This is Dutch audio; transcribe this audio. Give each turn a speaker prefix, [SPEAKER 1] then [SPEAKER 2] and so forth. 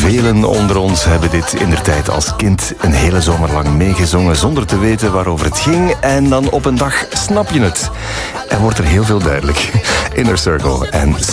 [SPEAKER 1] Velen onder ons hebben dit indertijd als kind een hele zomer lang meegezongen zonder te weten waarover het ging. En dan op een dag snap je het. En wordt er heel veel duidelijk. Inner Circle en